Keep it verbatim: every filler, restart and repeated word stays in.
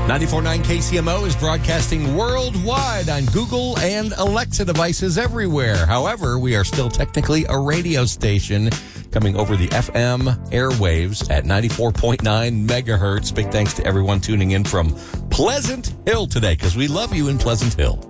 ninety-four point nine K C M O is broadcasting worldwide on Google and Alexa devices everywhere. However, we are still technically a radio station coming over the F M airwaves at ninety-four point nine megahertz. Big thanks to everyone tuning in from Pleasant Hill today, because we love you in Pleasant Hill.